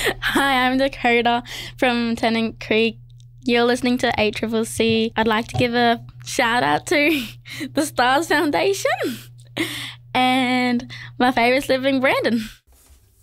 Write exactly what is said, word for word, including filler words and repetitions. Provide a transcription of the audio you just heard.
Hi, I'm Dakota from Tennant Creek. You're listening to A C C C. I'd like to give a shout out to the Stars Foundation and my favourite's living Brandon.